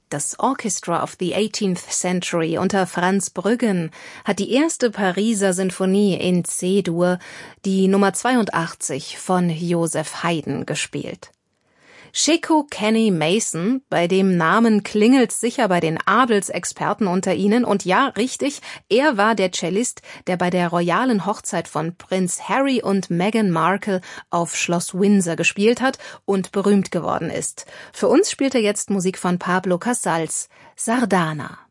Das Orchestra of the 18th Century unter Franz Brüggen hat die erste Pariser Sinfonie in C-Dur, die Nummer 82 von Joseph Haydn, gespielt. Sheko Kenny Mason, bei dem Namen klingelt's sicher bei den Adelsexperten unter Ihnen, und ja, richtig, er war der Cellist, der bei der royalen Hochzeit von Prinz Harry und Meghan Markle auf Schloss Windsor gespielt hat und berühmt geworden ist. Für uns spielt er jetzt Musik von Pablo Casals, Sardana.